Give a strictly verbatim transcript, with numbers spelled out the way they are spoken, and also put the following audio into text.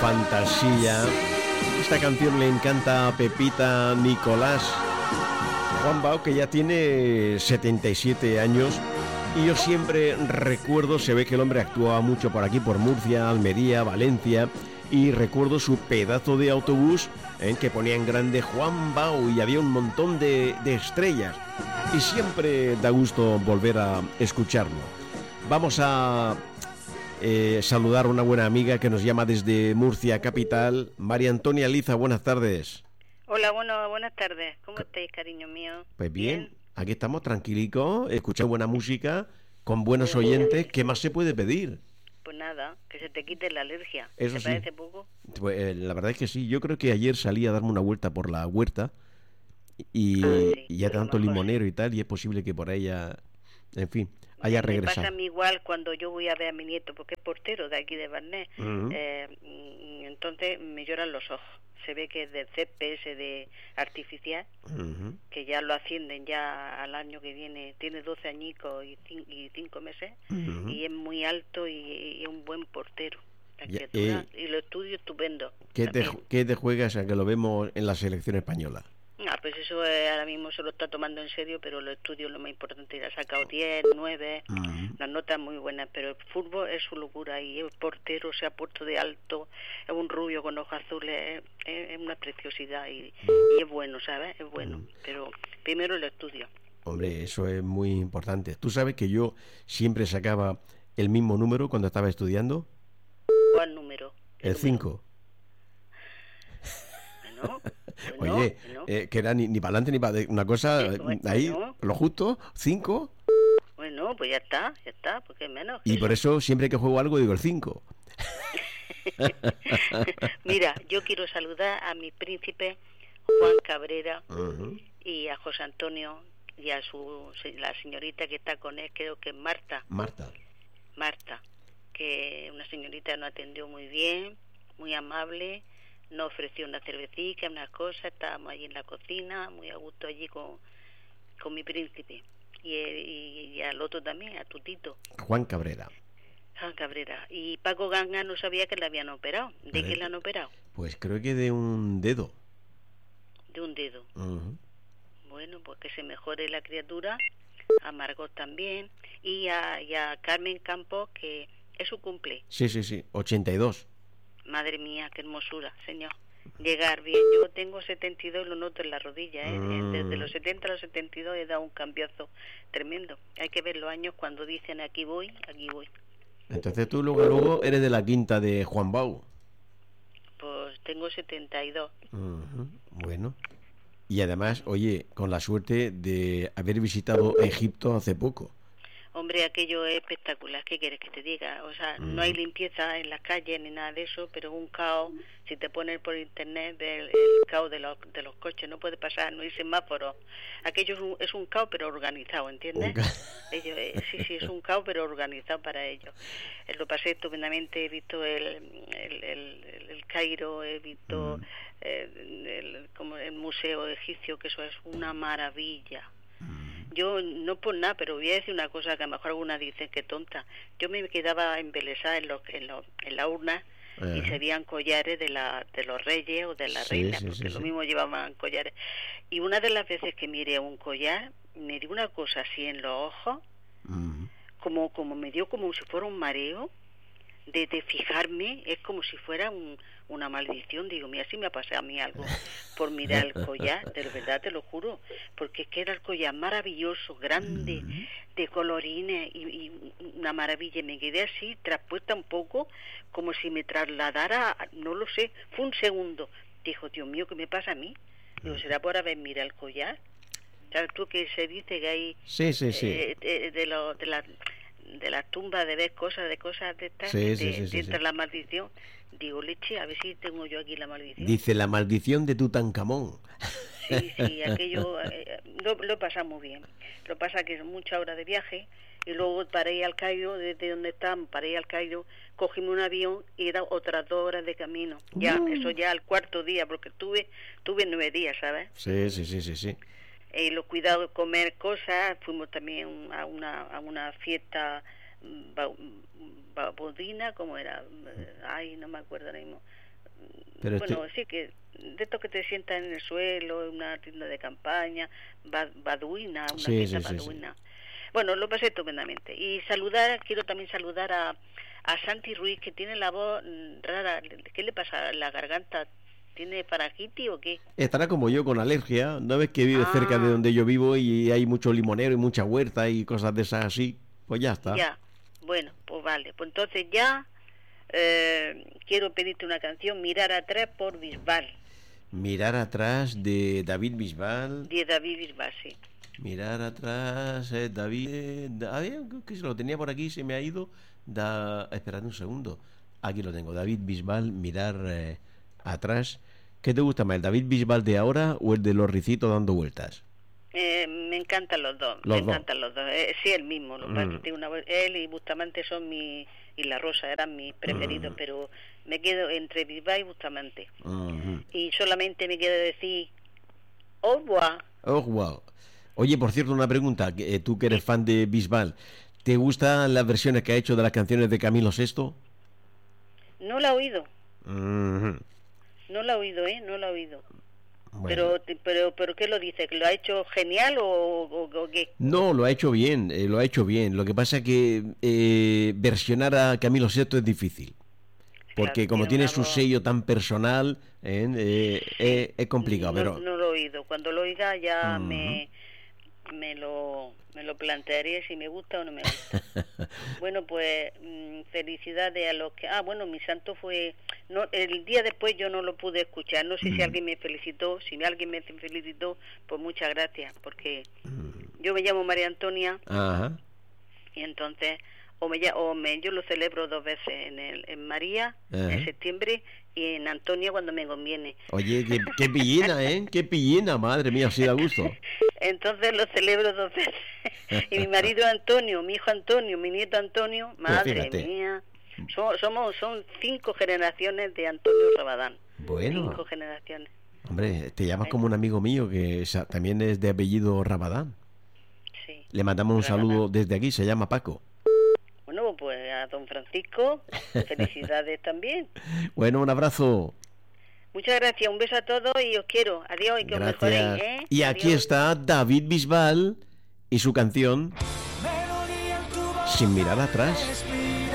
Fantasía. Esta canción le encanta a Pepita Nicolás. Juan Bao, que ya tiene setenta y siete años, y yo siempre recuerdo, se ve que el hombre actuaba mucho por aquí, por Murcia, Almería, Valencia, y recuerdo su pedazo de autobús en que ponía en grande Juan Bao y había un montón de, de estrellas, y siempre da gusto volver a escucharlo. Vamos a eh, saludar a una buena amiga que nos llama desde Murcia capital, María Antonia Liza. Buenas tardes. Hola, bueno, buenas tardes. ¿Cómo estáis, cariño mío? Pues bien, bien, aquí estamos tranquilicos, escuchando buena música, con buenos oyentes. ¿Qué más se puede pedir? Pues nada, que se te quite la alergia. Eso ¿Te sí. parece poco? Pues eh, la verdad es que sí. Yo creo que ayer salí a darme una vuelta por la huerta y, ah, sí, y ya tanto mejor, limonero sí. y tal, y es posible que por ahí haya, en fin, haya me regresado. Me pasa a mí igual cuando yo voy a ver a mi nieto, porque es portero de aquí de Barnet. Uh-huh. eh, entonces me lloran los ojos. Se ve que es del césped ese de artificial, uh-huh. que ya lo ascienden ya al año que viene. Tiene doce añicos y, cin- y cinco meses, uh-huh. y es muy alto y, y es un buen portero. La ya, criatura, eh, y lo estudio estupendo. ¿Qué te, ¿Qué te juegas a que lo vemos en la selección española? Ah, pues eso eh, ahora mismo se lo está tomando en serio, pero los estudios lo más importante. Ha sacado diez, nueve, uh-huh. las notas muy buenas, pero el fútbol es su locura y el portero se ha puesto de alto, es un rubio con ojos azules, es, es una preciosidad y, uh-huh. y es bueno, ¿sabes? Es bueno, uh-huh. pero primero el estudio. Hombre, eso es muy importante. ¿Tú sabes que yo siempre sacaba el mismo número cuando estaba estudiando? ¿Cuál número? El cinco. Bueno, bueno, Oye, bueno. Eh, que era ni, ni para adelante ni para una cosa, sí, bueno, ahí, bueno. lo justo, cinco. Bueno, pues ya está, ya está, porque es menos. Y eso. Por eso siempre que juego algo digo el cinco. Mira, yo quiero saludar a mi príncipe Juan Cabrera, uh-huh. y a José Antonio y a su la señorita que está con él, creo que es Marta. Marta. Marta, que una señorita nos atendió muy bien, muy amable. Nos ofreció una cervecita, unas cosas, estábamos allí en la cocina, muy a gusto allí con, con mi príncipe. Y, y, y al otro también, a Tutito. Juan Cabrera. Juan Cabrera. Y Paco Ganga no sabía que le habían operado. ¿De vale. qué le han operado? Pues creo que de un dedo. De un dedo. Uh-huh. Bueno, pues que se mejore la criatura, a Margot también, y a, y a Carmen Campos, que es su cumple. Sí, sí, sí, ochenta y dos. Madre mía, qué hermosura, señor. Llegar bien. Yo tengo setenta y dos y lo noto en la rodilla, ¿eh? Mm. Desde los setenta a los setenta y dos he dado un cambiazo tremendo. Hay que ver los años cuando dicen aquí voy, aquí voy. Entonces tú luego, luego eres de la quinta de Juan Bao. Pues tengo setenta y dos. Uh-huh. Bueno. Y además, oye, con la suerte de haber visitado Egipto hace poco. Hombre, aquello es espectacular, ¿qué quieres que te diga? O sea, mm. no hay limpieza en las calles ni nada de eso, pero un caos, si te pones por internet, del el caos de los, de los coches, no puede pasar, no hay semáforos. Aquello es un, es un caos, pero organizado, ¿entiendes? Ca- ellos, eh, sí, sí, es un caos, pero organizado para ellos. Eh, lo pasé estupendamente, he visto el, el, el, el Cairo, he visto mm. el, el, como el museo egipcio, que eso es una maravilla. Yo, no por nada, pero voy a decir una cosa que a lo mejor algunas dicen que tonta. Yo me quedaba embelesada en, los, en, los, en la urna, uh-huh. y se veían collares de, la, de los reyes o de la sí, reina, sí, porque sí, lo sí. mismo llevaban collares. Y una de las veces que miré un collar, me dio una cosa así en los ojos, uh-huh. como, como me dio como si fuera un mareo. De, de fijarme, es como si fuera un, una maldición. Digo, mira, si me ha pasado a mí algo por mirar el collar, de verdad te lo juro, porque es que era el collar maravilloso, grande, mm. de colorines y, y una maravilla. Y me quedé así, traspuesta un poco, como si me trasladara, no lo sé, fue un segundo. Dijo, Dios mío, ¿qué me pasa a mí? Digo, ¿será por haber mirado el collar? ¿Sabes tú que se dice que hay sí, sí, sí. Eh, de, de, lo, de la... de las tumbas, de ver cosas, de cosas de estas, sí, de, sí, sí, de sí, entra sí. la maldición? Digo, leche, a ver si tengo yo aquí la maldición. Dice, la maldición de Tutankamón. Sí, sí, aquello eh, lo, lo pasa muy bien. Lo pasa que es mucha hora de viaje y luego para ir al Cairo, desde donde estamos, para ir al Cairo, cogimos un avión y era otras dos horas de camino. Ya, uh. eso ya al cuarto día, porque tuve, tuve nueve días, ¿sabes? Sí, sí, sí, sí, sí. Eh, los cuidados de comer cosas, fuimos también a una, a una fiesta baudina, como era, ay, no me acuerdo ahora mismo, Pero bueno, este... sí que de estos que te sientan en el suelo, en una tienda de campaña, ba, baduina, una sí, fiesta sí, baduina. Sí, sí. Bueno, lo pasé estupendamente. Y saludar, quiero también saludar a, a Santi Ruiz, que tiene la voz rara. ¿Qué le pasa? ¿La garganta tiene faringitis o qué? Estará como yo, con alergia. ¿No ves que vive Ah, cerca de donde yo vivo y hay mucho limonero y mucha huerta y cosas de esas así? Pues ya está. Ya, bueno, pues vale. Pues entonces ya eh, quiero pedirte una canción, Mirar atrás, por Bisbal. Mirar atrás, de David Bisbal. De David Bisbal, sí. Mirar atrás, eh, David... Eh, a ver, que se lo tenía por aquí, se me ha ido. Da, esperad un segundo. Aquí lo tengo, David Bisbal, Mirar eh, atrás. ¿Qué te gusta más, el David Bisbal de ahora o el de los ricitos dando vueltas? Eh, me encantan los dos, los me dos. encantan los dos. Eh, sí, el mismo. Lo Mm. que una, él y Bustamante son mis, y La Rosa eran mis preferidos, Mm. pero me quedo entre Bisbal y Bustamante. Mm-hmm. Y solamente me queda decir, au revoir. Oh, wow. Oye, por cierto, una pregunta. Eh, tú que eres fan de Bisbal, ¿te gustan las versiones que ha hecho de las canciones de Camilo Sesto? No la he oído. Mm-hmm. No la he oído, ¿eh? No la he oído. Bueno. Pero, pero, pero ¿qué lo dice? ¿Que lo ha hecho genial o, o, o qué? No, lo ha hecho bien, eh, lo ha hecho bien. Lo que pasa es que eh, versionar a Camilo Sesto es difícil. Porque Claro, como tiene una su voz- sello tan personal, eh, eh, eh, es complicado. No, Pero no lo he oído. Cuando lo oiga ya Ujú. me, me lo me lo plantearé si me gusta o no me gusta. Bueno, pues mm, felicidades a los que... Ah, bueno, mi santo fue... no El día después yo no lo pude escuchar. No sé si Mm. alguien me felicitó. Si alguien me felicitó, pues muchas gracias. Porque Mm. yo me llamo María Antonia Ajá. y entonces... O me, lla- o me yo lo celebro dos veces, en el en María, Ajá. en septiembre, y en Antonia cuando me conviene. Oye, qué, qué pillina, ¿eh? Qué pillina, madre mía, así da gusto. Entonces lo celebro dos veces. Y mi marido Antonio, mi hijo Antonio, mi nieto Antonio, madre fíjate. mía. So- somos son cinco generaciones de Antonio Rabadán. Bueno, Cinco generaciones. hombre, te llamas como un amigo mío que esa- también es de apellido Rabadán. Sí. Le mandamos un Rabadán. saludo desde aquí, se llama Paco. Bueno, pues a don Francisco, felicidades también. Bueno, un abrazo. Muchas gracias, un beso a todos y os quiero. Adiós y que os Gracias. mejoréis, ¿eh? Y aquí Adiós. está David Bisbal y su canción Sin mirar atrás.